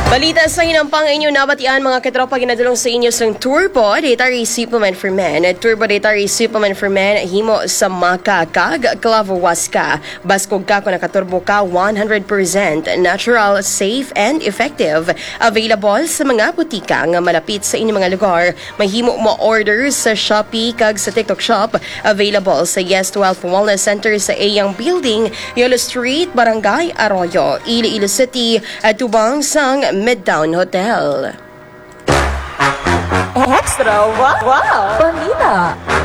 Balita sa hinampang inyo nabatian mga katropa ginadulong sa inyo sa Turbo Dietary Supplement for Men. Turbo Dietary Supplement for Men himo sa makakag clavawas ka. Baskog ka kung nakaturbo ka 100% natural, safe and effective. Available sa mga butika nga malapit sa inyong mga lugar. Mahimo mo order sa Shopee kag sa TikTok Shop. Available sa Yes 12 Wellness Center sa Ayang Building, Yolo Street, Barangay Arroyo, Iloilo City, at Tubang sang Midtown Hotel. Extra! Wow! Balita!